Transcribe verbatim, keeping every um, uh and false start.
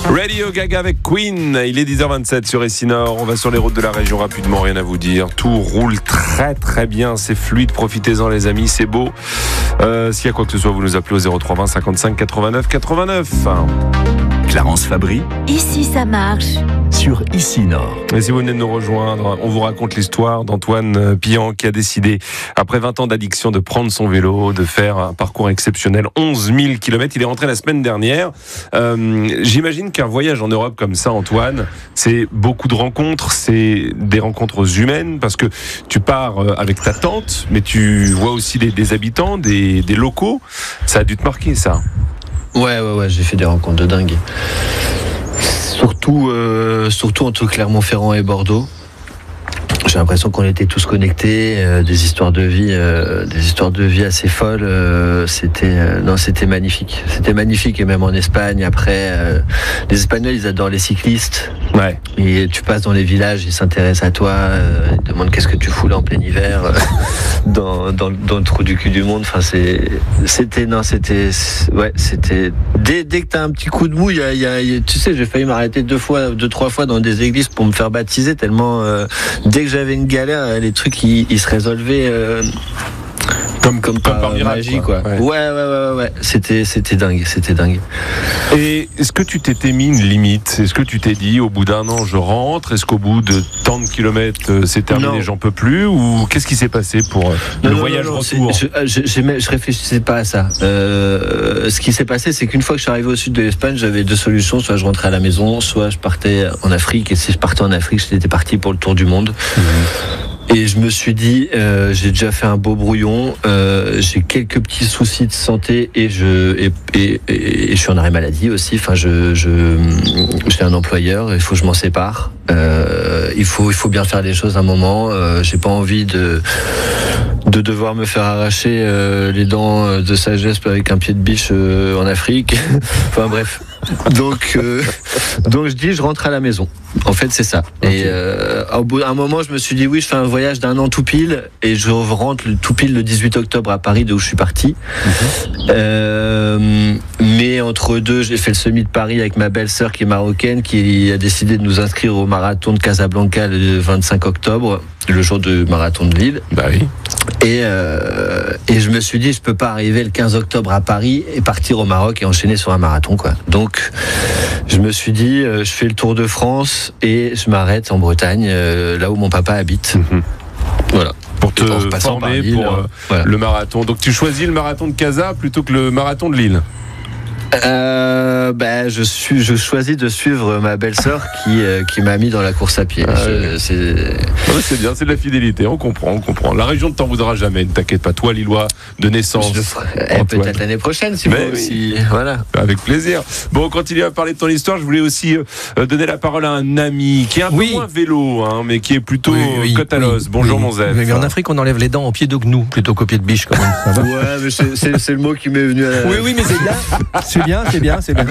Radio Gaga avec Queen, il est dix heures vingt-sept sur Essinor. On va sur les routes de la région rapidement, rien à vous dire. Tout roule très très bien, c'est fluide, profitez-en les amis, c'est beau. Euh, S'il y a quoi que ce soit, vous nous appelez au zéro trois vingt cinquante-cinq quatre-vingt-neuf quatre-vingt-neuf. Clarence Fabry. Ici ça marche. Sur Essinor. Et si vous venez de nous rejoindre, on vous raconte l'histoire d'Antoine Pillan qui a décidé, après vingt ans d'addiction, de prendre son vélo, de faire un parcours exceptionnel, onze mille kilomètres. Il est rentré la semaine dernière. Euh, j'imagine qu'un voyage en Europe comme ça, Antoine, c'est beaucoup de rencontres, c'est des rencontres humaines, parce que tu pars avec ta tante, mais tu vois aussi des, des habitants, des, des locaux. Ça a dû te marquer, ça. Ouais, ouais, ouais, j'ai fait des rencontres de dingue. Surtout, euh, surtout entre Clermont-Ferrand et Bordeaux. J'ai l'impression qu'on était tous connectés, euh, des histoires de vie, euh, des histoires de vie assez folles. Euh, c'était, euh, non, c'était magnifique. C'était magnifique, et même en Espagne. Après, euh, les Espagnols, ils adorent les cyclistes. Ouais. Et tu passes dans les villages, ils s'intéressent à toi, euh, ils te demandent qu'est-ce que tu fous là en plein hiver, euh, dans, dans, dans le trou du cul du monde. Enfin, c'est, c'était, non, c'était, ouais, c'était. Dès, dès que t'as un petit coup de mou, il y a, y a, y a, tu sais, j'ai failli m'arrêter deux fois, deux trois fois dans des églises pour me faire baptiser tellement. Euh, dès que j'avais une galère, les trucs ils, ils se résolvaient euh, comme comme, comme par miracle, magie, quoi. quoi. Ouais. ouais ouais ouais ouais, c'était c'était dingue, c'était dingue. Et est-ce que tu t'étais mis une limite ? Est-ce que tu t'es dit au bout d'un an je rentre ? Est-ce qu'au bout de tant de kilomètres c'est terminé, non. j'en peux plus ? Ou qu'est-ce qui s'est passé pour non, le non, voyage non, non, retour ? je, je, je, je réfléchissais pas à ça. Euh, ce qui s'est passé, c'est qu'une fois que je suis arrivé au sud de l'Espagne, j'avais deux solutions. Soit je rentrais à la maison, soit je partais en Afrique. Et si je partais en Afrique, j'étais parti pour le tour du monde. Mmh. Et je me suis dit, euh, j'ai déjà fait un beau brouillon, euh, j'ai quelques petits soucis de santé et je et, et, et, et je suis en arrêt maladie aussi. Enfin, je je j'ai un employeur, il faut que je m'en sépare. Euh, il faut il faut bien faire les choses à un moment. Euh, j'ai pas envie de de devoir me faire arracher euh, les dents de sagesse avec un pied de biche euh, en Afrique. Enfin bref. Donc, euh, donc je dis, je rentre à la maison. En fait, c'est ça. Okay. Et euh, au bout d'un moment, je me suis dit, oui, je fais un voyage d'un an tout pile, et je rentre tout pile le dix-huit octobre à Paris, d'où je suis parti. Mm-hmm. Euh, mais entre deux, j'ai fait le semi de Paris avec ma belle-sœur qui est marocaine, qui a décidé de nous inscrire au marathon de Casablanca le vingt-cinq octobre, le jour du marathon de Lille. Bah oui. Et, euh, et je me suis dit, je peux pas arriver le quinze octobre à Paris et partir au Maroc et enchaîner sur un marathon, quoi. Donc, je me suis dit, euh, je fais le tour de France et je m'arrête en Bretagne, euh, là où mon papa habite. Mmh. Voilà. Pour te former Lille, pour euh, voilà. le marathon. Donc, tu choisis le marathon de Casa plutôt que le marathon de Lille ? Euh, ben, je suis, je choisis de suivre ma belle-sœur qui, euh, qui m'a mis dans la course à pied. Ah, je, c'est... Ouais, c'est bien, c'est de la fidélité. On comprend, on comprend. La région ne t'en voudra jamais. Ne t'inquiète pas. Toi, Lillois de naissance. Je ferai, eh, peut-être l'année prochaine, si mais vous aussi. Oui. Voilà. Avec plaisir. Bon, on continue à parler de ton histoire. Je voulais aussi euh, donner la parole à un ami qui est un oui. peu moins vélo, hein, mais qui est plutôt oui, oui, côte à l'os. Oui, Bonjour, oui. mon Zef. Oui, mais en Afrique, on enlève les dents au pied de gnou plutôt qu'au pied de biche, quand même. Ça va. Ouais, mais c'est, c'est, c'est le mot qui m'est venu à la... Oui, oui, mais c'est bien. C'est bien, c'est bien, c'est bien.